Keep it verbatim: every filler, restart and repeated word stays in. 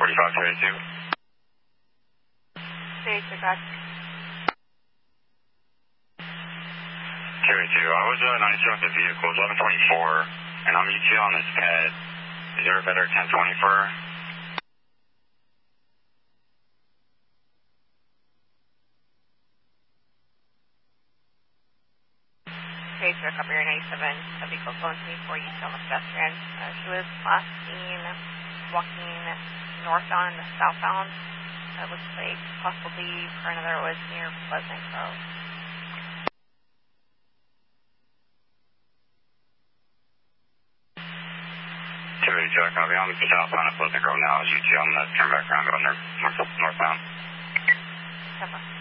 forty-five, two eighty-two. two eighty-two, got two eighty-two, I was uh, ninety-two on the vehicle, eleven twenty-four, and I'm U T on this pad. Is there a better ten twenty for her? two eighty-two, copy your ninety-seven, the vehicle going to me for U T on the pedestrian. Uh, she was last seen walking northbound and southbound. It looks like possibly for another was near Pleasant Grove. two eighty-two, I copy. I'm southbound at Pleasant Grove now. As U T on the turn back around going north, north, northbound. Okay.